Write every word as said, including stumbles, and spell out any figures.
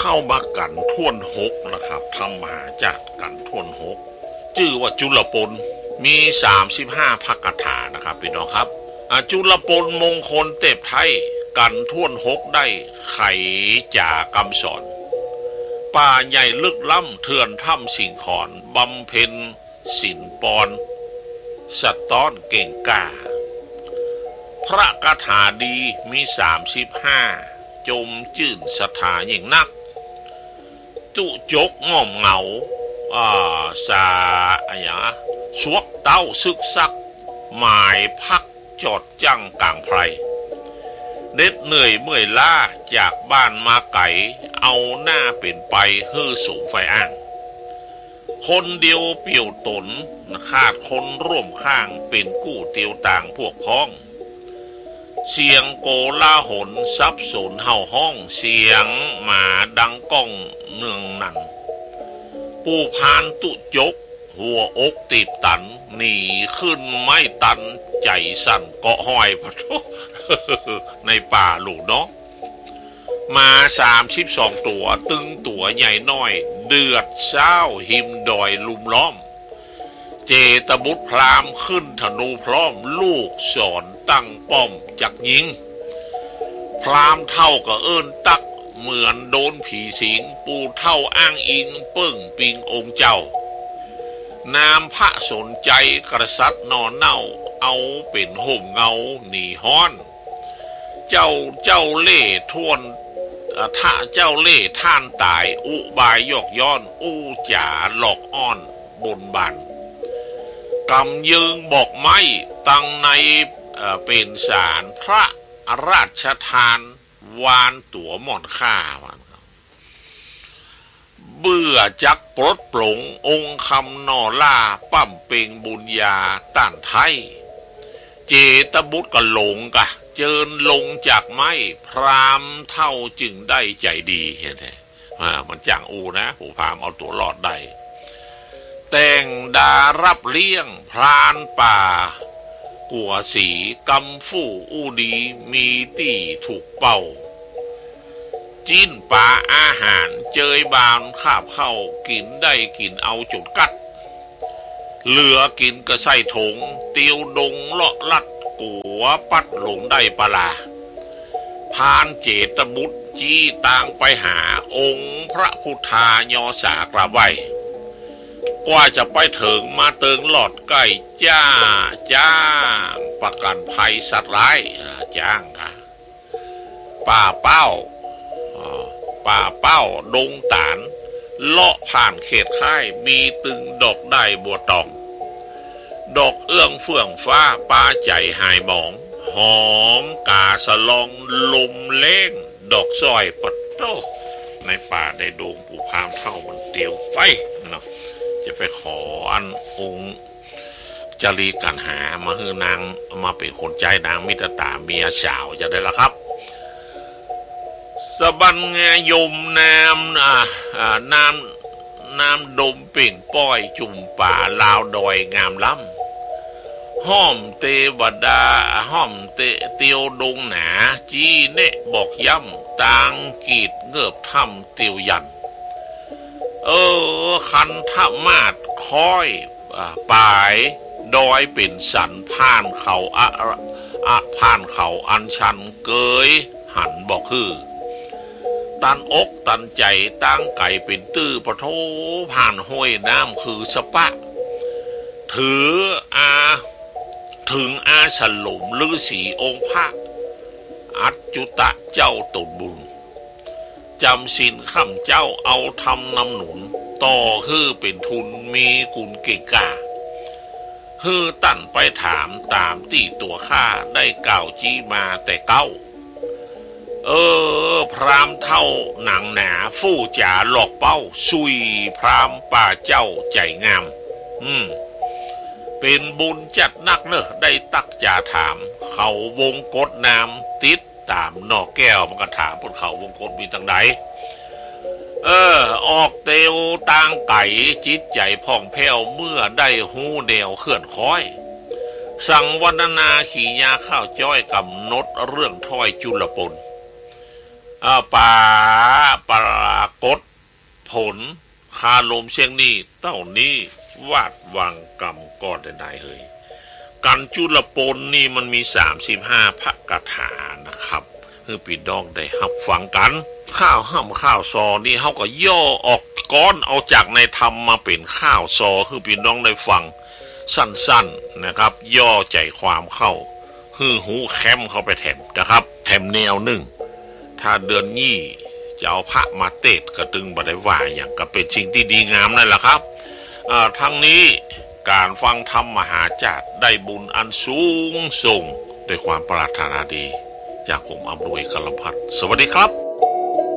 เข้ามากันท่วนหกนะครับทำมหาจักรกันท่วนหกชื่อว่าจุลปนมีสามสิบห้าพระคาถานะครับพี่น้องครับจุลปนมงคลเทพไทยกันท่วนหกได้ไขจากคำสอนป่าใหญ่ลึกล้ำเถื่อนถ้ำสิงขอนบำเพ็ญศิลปอนสัตต้อนเก่งกล้าพระคาถาดีมีสามสิบห้าจมจื่นศรัทธายิ่งนักตุจกง่อมเหงาอ่าสาอะไรสวกเต้าซึกซักหมายพักจอดจังกลางไพรเด็ดเหนื่อยเมื่อยล้าจากบ้านมาไก่เอาหน้าเป็นไปฮือสูงไฟอ้างคนเดียวเปี่ยวตนขาดคนร่วมข้างเป็นกู้เตียวต่างพวกพ้องเสียงโกลาหลซับสนเห่าห้องเสียงหมาดังก้องเนืองนันปูพานตุจกหัวอกตีบตันหนีขึ้นไม่ตันใจสั่นเกาะห้อยพะทุในป่าลูกเนาะมาสามสิบสองตัวตึงตัวใหญ่น้อยเดือดเศร้าหิมดอยลุมล้อมเจตบุตรพรามขึ้นธนูพร้อมลูกสอนตั้งป้อมจักยิงพรามเท่ากับเอิ้นตักเหมือนโดนผีสิงปูเท่าอ้างอิงปึ้งปิงองค์เจ้านามพระสนใจกษัตริย์นอนเน่าเอาเป็นห่มเงาหนีฮ้อนเจ้าเจ้าเล่ทวนท่าเจ้าเล่ท่านตายอุบายยอกย้อนอู้จ๋าหลอกอ้อนบนบันกำยืงบอกไม่ตั้งในเป็นสารพระราชทานวานตัวหม่อนข้าวันเบื่อจักปลดปลงองค์คำนอล่าปั้มเปงบุญญาต้านไทยเจตบุตรก็หลงกะเจิญลงจากไม้พรามเท่าจึงได้ใจดีเห็นไหมมันจางอูนะผู้พรามเอาตัวรอดได้แต่งดารับเลี้ยงพรานป่ากัวสีกำฟู่อูดีมีตีถูกเป่าจิ้นป่าอาหารเจยบานคาบเข้ากินได้กินเอาจุดกัดเหลือกินกระใส่ถงเตียวดงเลาะลัดกัวปัดหลงได้ปลาพานเจตบุตรจี้ต่างไปหาองค์พระพุทธายอสากระไว้กว่าจะไปถึงมาเติงหลอดใกล้จ้าจ้างประกันภัยสัตว์ร้ายจ้างค่ะป่าเป้าป่าเป้าดงตานเลาะผ่านเขตค่ายมีตึงดอกได้บัวตองดอกเอื้องเฟื่องฟ้าปลาใจหายหมองหอมกาสลองลมเล้งดอกซอยปัดโตในป่าในดงปู่พามเท่ามันเตียวไฟเนาะจะไปขออันองค์จรีกันหามาคือนางมาเป็นคนใจนางมิตรตาเมียสาวจะได้ละครับสบันเงยมน้ำอ่าน้ำน้ำดมเป่งป้อยจุ่มป่าลาวดอยงามล้ำห้อมเตวดาห้อมเตเตียวดงหนาจีเนะบอกย่ำต่างกีดเงือบถ้ำเตียวยันเออคันทมาดค้อยปลายดอยเป็นสันผ่านเขาอะอะผ่านเขาอันชันเกยหันบอกคือตันอกตันใจตั้งไก่เป็นตื้อปะโถผ่านห้วยน้ำคือสปะถืออาถึงอาฉลมฤาษีองค์พระอัจจุตะเจ้าตนบุญจำสินข้ามเจ้าเอาทำนำหนุนต่อคือเป็นทุนมีกุลเก่งกาฮือตั้นไปถามตามที่ตัวข้าได้กล่าวจี้มาแต่เก้าเออพรามเท่าหนังหนาฟู่จ๋าหลอกเป้าซุยพรามป่าเจ้าใจงามอืมเป็นบุญจัดนักเนอะได้ตักจ่าถามเขาวงกฏน้ำติดตามนอกแก้วมันก็ถามบนเขาวงกฏมีตั้งไหนเออออกเตียวต่างไก่จิตใจผ่องแผ้วเมื่อได้หูเดวเคลื่อนค้อยสั่งวรรณนาขี่ยาข้าวจ้อยกำหนดเรื่องถ้อยจุลปนป่าปรากฏผลคาลมเชียงนี้เต้านี้วาดวังกรรมก่อนได้เฮ้ยกันจุลปนนี่มันมีสามสิบห้าพระคาถานะครับคือพี่น้องได้รับฟังกันข้าวห่ำข้าวซอนี่เขาก็ย่อออกก้อนเอาจากในธรรมมาเป็นข้าวซอคือพี่น้องได้ฟังสั้นๆนะครับย่อใจความเข้าฮือหูแคมเข้าไปแถมนะครับแถมแนวหนึ่งถ้าเดือนยี่จะเอาพระมาเตศกระตึงบัดว่าอย่างก็เป็นสิ่งที่ดีงามนั่นแหละครับทั้งนี้การฟังธรรมมหาจารย์ได้บุญอันสูงส่งด้วยความปรารถนาดีจากผมอำนวยกลพัฒน์สวัสดีครับ